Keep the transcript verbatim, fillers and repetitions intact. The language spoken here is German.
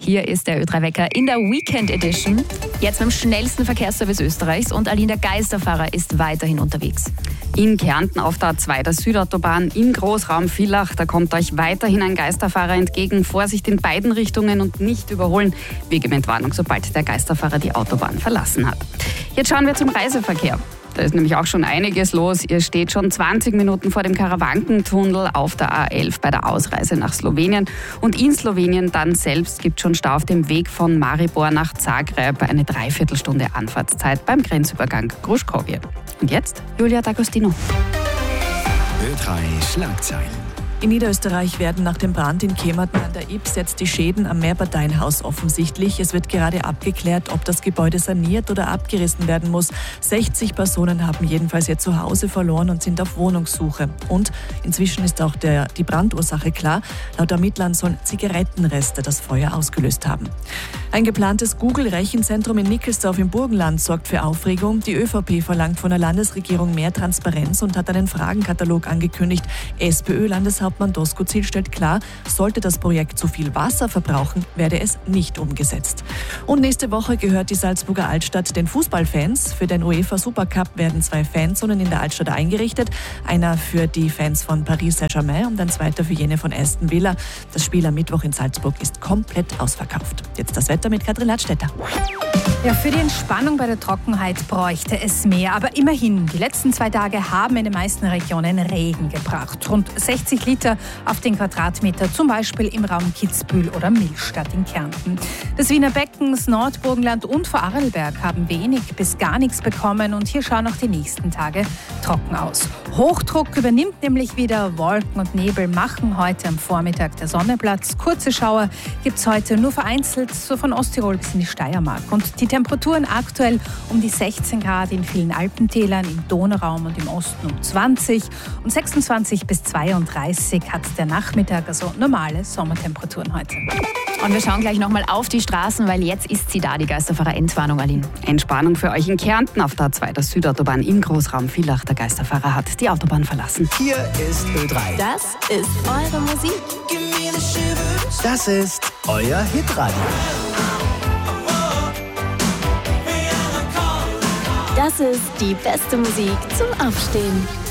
Hier ist der Ö drei Wecker in der Weekend Edition. Jetzt mit dem schnellsten Verkehrsservice Österreichs und Aline, der Geisterfahrer ist weiterhin unterwegs. In Kärnten auf der A zwei der Südautobahn im Großraum Villach, da kommt euch weiterhin ein Geisterfahrer entgegen. Vorsicht in beiden Richtungen und nicht überholen. Wegementwarnung, sobald der Geisterfahrer die Autobahn verlassen hat. Jetzt schauen wir zum Reiseverkehr. Da ist nämlich auch schon einiges los. Ihr steht schon zwanzig Minuten vor dem Karawankentunnel auf der A elf bei der Ausreise nach Slowenien. Und in Slowenien dann selbst gibt es schon Stau auf dem Weg von Maribor nach Zagreb. Eine Dreiviertelstunde Anfahrtszeit beim Grenzübergang Gruškovje. Und jetzt Julia D'Agostino. Ö drei Schlagzeilen. In Niederösterreich werden nach dem Brand in Kematen an der Ybbs jetzt die Schäden am Mehrparteienhaus offensichtlich. Es wird gerade abgeklärt, ob das Gebäude saniert oder abgerissen werden muss. sechzig Personen haben jedenfalls ihr Zuhause verloren und sind auf Wohnungssuche. Und inzwischen ist auch der, die Brandursache klar. Laut Ermittlern sollen Zigarettenreste das Feuer ausgelöst haben. Ein geplantes Google-Rechenzentrum in Nickelsdorf im Burgenland sorgt für Aufregung. Die ÖVP verlangt von der Landesregierung mehr Transparenz und hat einen Fragenkatalog angekündigt. SPÖ-Landeshauptmann Doskozil stellt klar, sollte das Projekt zu viel Wasser verbrauchen, werde es nicht umgesetzt. Und nächste Woche gehört die Salzburger Altstadt den Fußballfans. Für den UEFA Supercup werden zwei Fanzonen in der Altstadt eingerichtet. Einer für die Fans von Paris Saint-Germain und ein zweiter für jene von Aston Villa. Das Spiel am Mittwoch in Salzburg ist komplett ausverkauft. Jetzt das Wetter mit Katrin Ladstätter. Ja, für die Entspannung bei der Trockenheit bräuchte es mehr. Aber immerhin, die letzten zwei Tage haben in den meisten Regionen Regen gebracht. Rund sechzig Liter auf den Quadratmeter, zum Beispiel im Raum Kitzbühel oder Millstatt in Kärnten. Das Wiener Becken, das Nordburgenland und Vorarlberg haben wenig bis gar nichts bekommen. Und hier schauen auch die nächsten Tage trocken aus. Hochdruck übernimmt nämlich wieder. Wolken und Nebel machen heute am Vormittag der Sonne Platz. Kurze Schauer gibt es heute nur vereinzelt, so von Osttirol bis in die Steiermark. Und die Temperaturen aktuell um die sechzehn Grad in vielen Alpentälern, im Donauraum und im Osten um zwanzig. Und sechsundzwanzig bis zweiunddreißig hat der Nachmittag, also normale Sommertemperaturen heute. Und wir schauen gleich nochmal auf die Straßen, weil jetzt ist sie da, die Geisterfahrer-Entwarnung, Aline. Entspannung für euch in Kärnten auf der A zwei der Südautobahn im Großraum Villach. Der Geisterfahrer hat die Autobahn verlassen. Hier ist Ö drei. Das ist eure Musik. Das ist euer Hitradio. Das ist die beste Musik zum Aufstehen.